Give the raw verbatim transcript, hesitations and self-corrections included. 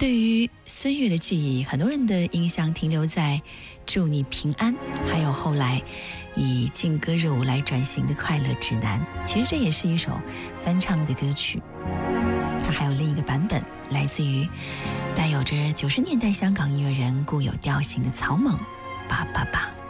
对于孙悦的记忆，很多人的印象停留在祝你平安，还有后来以劲歌热舞来转型的快乐指南。其实这也是一首翻唱的歌曲，它还有另一个版本，来自于带有着九十年代香港音乐人固有调性的草蜢八八八。